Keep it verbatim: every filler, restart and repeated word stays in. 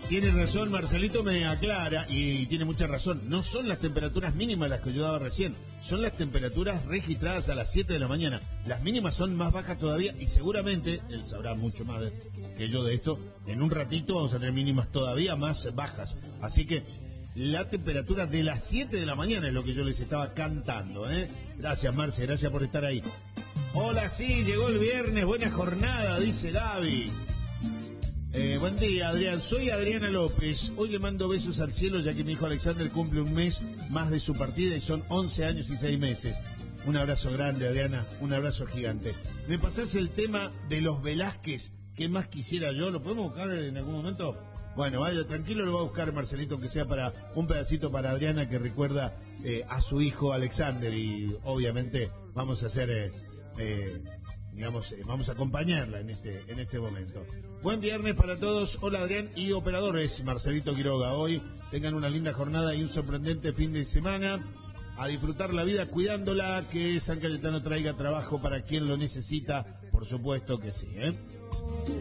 Tiene razón, Marcelito me aclara, y tiene mucha razón. No son las temperaturas mínimas las que yo daba recién, son las temperaturas registradas a las siete de la mañana. Las mínimas son más bajas todavía y seguramente, él sabrá mucho más de, que yo de esto, en un ratito vamos a tener mínimas todavía más bajas. Así que la temperatura de las siete de la mañana es lo que yo les estaba cantando, ¿eh? Gracias, Marce, gracias por estar ahí. Hola, sí, llegó el viernes, buena jornada, dice Gaby. Eh, buen día, Adrián. Soy Adriana López. Hoy le mando besos al cielo ya que mi hijo Alexander cumple un mes más de su partida y son once años y seis meses. Un abrazo grande, Adriana. Un abrazo gigante. ¿Me pasás el tema de los Velázquez? ¿Qué más quisiera yo? ¿Lo podemos buscar en algún momento? Bueno, vaya, tranquilo, lo va a buscar Marcelito, aunque sea para un pedacito para Adriana que recuerda eh, a su hijo Alexander. Y obviamente vamos a hacer... Eh, eh, digamos, eh, vamos a acompañarla en este en este momento. Buen viernes para todos. Hola, Adrián y operadores. Marcelito Quiroga. Hoy tengan una linda jornada y un sorprendente fin de semana. A disfrutar la vida cuidándola. Que San Cayetano traiga trabajo para quien lo necesita. Por supuesto que sí, ¿eh?